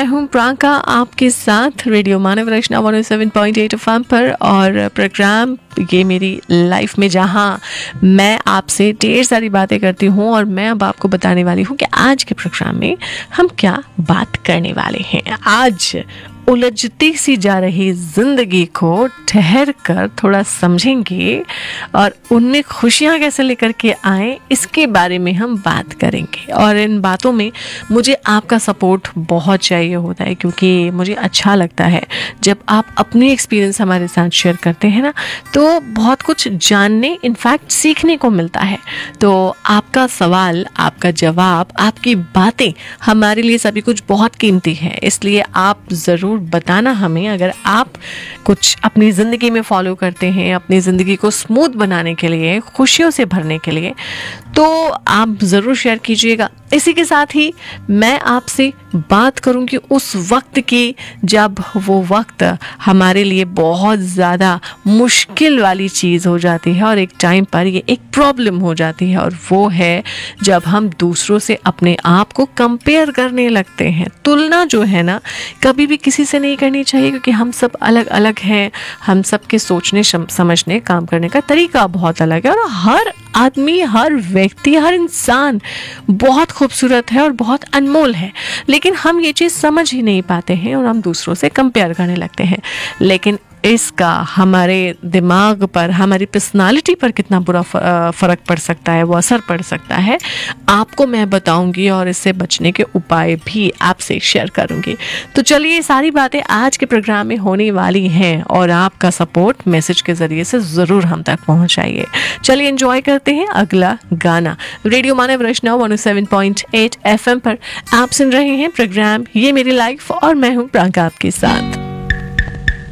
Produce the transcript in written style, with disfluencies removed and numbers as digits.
मैं हूं प्रांका आपके साथ रेडियो मानव रचना 107.8 एफएम पर और प्रोग्राम ये मेरी लाइफ में, जहां मैं आपसे ढेर सारी बातें करती हूं और मैं अब आपको बताने वाली हूं कि आज के प्रोग्राम में हम क्या बात करने वाले हैं। आज उलझती सी जा रही जिंदगी को ठहर कर थोड़ा समझेंगे और उनमें खुशियां कैसे लेकर के आए इसके बारे में हम बात करेंगे। और इन बातों में मुझे आपका सपोर्ट बहुत चाहिए होता है, क्योंकि मुझे अच्छा लगता है जब आप अपनी एक्सपीरियंस हमारे साथ शेयर करते हैं ना, तो बहुत कुछ जानने, इनफैक्ट सीखने को मिलता है। तो आपका सवाल, आपका जवाब, आपकी बातें हमारे लिए सभी कुछ बहुत कीमती है, इसलिए आप ज़रूर बताना हमें अगर आप कुछ अपनी ज़िंदगी में फॉलो करते हैं, अपनी ज़िंदगी को स्मूथ बनाने के लिए, खुशियों से भरने के लिए, तो आप ज़रूर शेयर कीजिएगा। इसी के साथ ही मैं आपसे बात करूंगी उस वक्त की जब वो वक्त हमारे लिए बहुत ज़्यादा मुश्किल वाली चीज़ हो जाती है और एक टाइम पर ये एक प्रॉब्लम हो जाती है, और वो है जब हम दूसरों से अपने आप को कंपेयर करने लगते हैं। तुलना जो है ना, कभी भी किसी से नहीं करनी चाहिए, क्योंकि हम सब अलग अलग हैं, हम सब के सोचने समझने काम करने का तरीका बहुत अलग है, और हर आदमी, हर व्यक्ति, हर इंसान बहुत खूबसूरत है और बहुत अनमोल है। लेकिन हम ये चीज़ समझ ही नहीं पाते हैं और हम दूसरों से कंपेयर करने लगते हैं। लेकिन इसका हमारे दिमाग पर, हमारी पर्सनालिटी पर कितना बुरा फ़र्क पड़ सकता है, वो असर पड़ सकता है, आपको मैं बताऊंगी और इससे बचने के उपाय भी आपसे शेयर करूंगी। तो चलिए, सारी बातें आज के प्रोग्राम में होने वाली हैं और आपका सपोर्ट मैसेज के ज़रिए से ज़रूर हम तक पहुंचाइए। चलिए एंजॉय करते हैं अगला गाना। रेडियो मानव रचना 107.8 FM पर आप सुन रहे हैं प्रोग्राम ये मेरी लाइफ और मैं हूँ प्रांका आपके साथ।